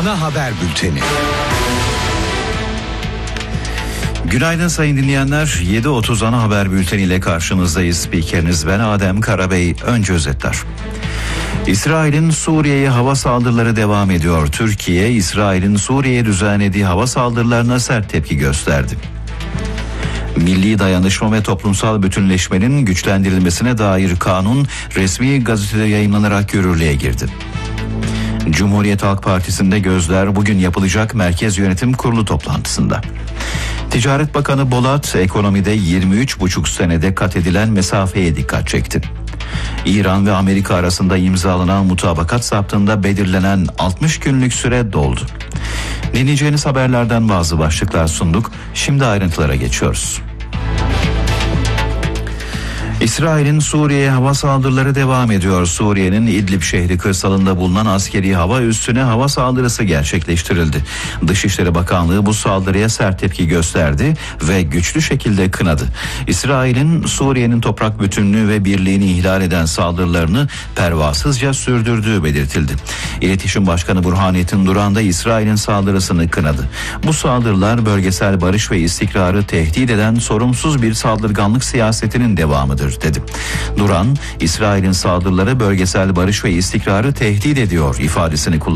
ana haber bülteni. Günaydın sayın dinleyenler. 7.30 ana haber bülteniyle karşınızdayız. Spikeriniz ben Adem Karabey. Önce özetler. İsrail'in Suriye'ye hava saldırıları devam ediyor. Türkiye, İsrail'in Suriye'ye düzenlediği hava saldırılarına sert tepki gösterdi. Milli dayanışma ve toplumsal bütünleşmenin güçlendirilmesine dair kanun resmi gazetede yayımlanarak yürürlüğe girdi. Cumhuriyet Halk Partisi'nde gözler bugün yapılacak Merkez Yönetim Kurulu toplantısında. Ticaret Bakanı Bolat ekonomide 23,5 senede kat edilen mesafeye dikkat çekti. İran ve Amerika arasında imzalanan mutabakat saptığında belirlenen 60 günlük süre doldu. Dinleyeceğiniz haberlerden bazı başlıklar sunduk. Şimdi ayrıntılara geçiyoruz. İsrail'in Suriye'ye hava saldırıları devam ediyor. Suriye'nin İdlib şehri kırsalında bulunan askeri hava üssüne hava saldırısı gerçekleştirildi. Dışişleri Bakanlığı bu saldırıya sert tepki gösterdi ve güçlü şekilde kınadı. İsrail'in Suriye'nin toprak bütünlüğü ve birliğini ihlal eden saldırılarını pervasızca sürdürdüğü belirtildi. İletişim Başkanı Burhanettin Duran da İsrail'in saldırısını kınadı. Bu saldırılar bölgesel barış ve istikrarı tehdit eden sorumsuz bir saldırganlık siyasetinin devamıdır dedi. Duran, İsrail'in saldırıları bölgesel barış ve istikrarı tehdit ediyor ifadesini kullandı.